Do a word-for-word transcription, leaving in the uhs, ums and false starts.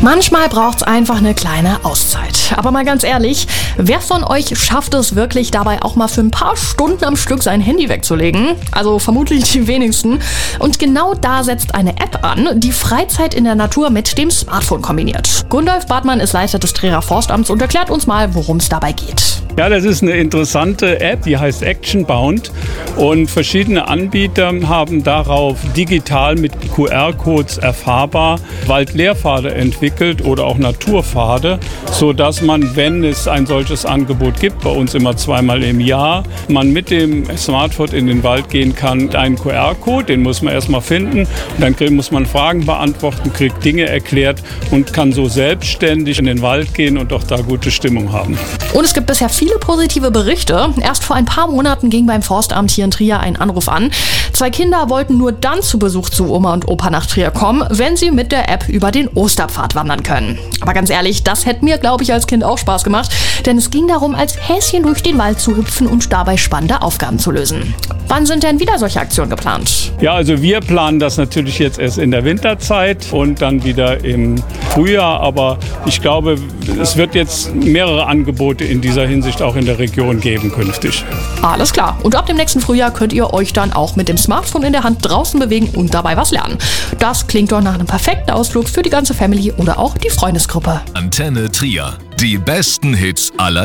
Manchmal braucht's einfach eine kleine Auszeit. Aber mal ganz ehrlich, wer von euch schafft es wirklich dabei auch mal für ein paar Stunden am Stück sein Handy wegzulegen? Also vermutlich die wenigsten. Und genau da setzt eine App an, die Freizeit in der Natur mit dem Smartphone kombiniert. Gundolf Bartmann ist Leiter des Trierer Forstamts und erklärt uns mal, worum es dabei geht. Ja, das ist eine interessante App, die heißt Actionbound und verschiedene Anbieter haben darauf digital mit Q R-Codes erfahrbar Waldlehrpfade entwickelt oder auch Naturpfade, sodass man, wenn es ein solches Angebot gibt, bei uns immer zweimal im Jahr, man mit dem Smartphone in den Wald gehen kann, einen Q R-Code, den muss man erstmal finden, und dann muss man Fragen beantworten, kriegt Dinge erklärt und kann so selbstständig in den Wald gehen und auch da gute Stimmung haben. Und es gibt bisher viele positive Berichte. Erst vor ein paar Monaten ging beim Forstamt hier in Trier ein Anruf an. Zwei Kinder wollten nur dann zu Besuch zu Oma und Opa nach Trier kommen, wenn sie mit der App über den Osterpfad wandern können. Aber ganz ehrlich, das hätte mir, glaube ich, als Kind auch Spaß gemacht, denn es ging darum, als Häschen durch den Wald zu hüpfen und dabei spannende Aufgaben zu lösen. Wann sind denn wieder solche Aktionen geplant? Ja, also wir planen das natürlich jetzt erst in der Winterzeit und dann wieder im Frühjahr, aber ich glaube, es wird jetzt mehrere Angebote in dieser Hinsicht auch in der Region geben künftig. Alles klar. Und ab dem nächsten Frühjahr könnt ihr euch dann auch mit dem Smartphone in der Hand draußen bewegen und dabei was lernen. Das klingt doch nach einem perfekten Ausflug für die ganze Family oder auch die Freundesgruppe. Antenne Trier. Die besten Hits aller